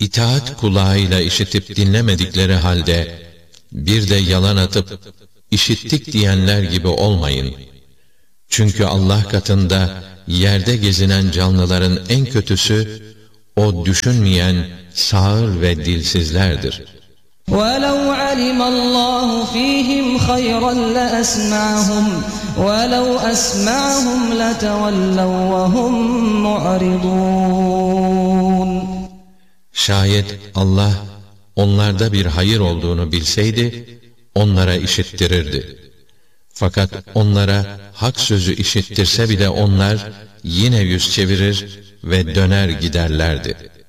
İtaat kulağıyla işitip dinlemedikleri halde, bir de yalan atıp, işittik diyenler gibi olmayın. Çünkü Allah katında, yerde gezinen canlıların en kötüsü, o düşünmeyen, sağır ve dilsizlerdir. وَلَوْ عَلِمَ اللّٰهُ ف۪يهِمْ خَيْرًا لَأَسْمَعَهُمْ وَلَوْ أَسْمَعَهُمْ لَتَوَلَّوْا وَهُمْ مُعْرِضُونَ Şayet Allah, onlarda bir hayır olduğunu bilseydi, onlara işittirirdi. Fakat onlara hak sözü işittirse bile onlar, yine yüz çevirir ve döner giderlerdi.